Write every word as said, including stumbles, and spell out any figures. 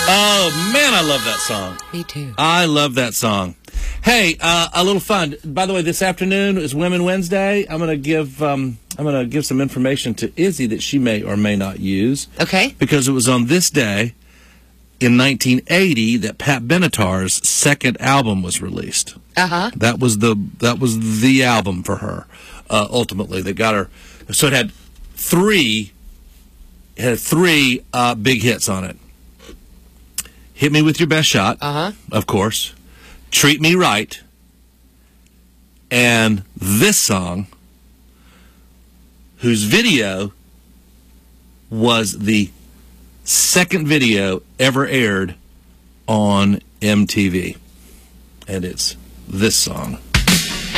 Oh, man, I love that song. Me too. I love that song. Hey, uh, a little fun. By the way, this afternoon is Women Wednesday. I'm going to give um, I'm going to give some information to Izzy that she may or may not use. Okay. Because it was on this day in nineteen eighty that Pat Benatar's second album was released. Uh-huh. That was the that was the album for her. Uh, ultimately, that got her. So it had three it had three uh, big hits on it. Hit Me With Your Best Shot, uh-huh. of course. Treat Me Right, and this song, whose video was the second video ever aired on M T V. And it's this song.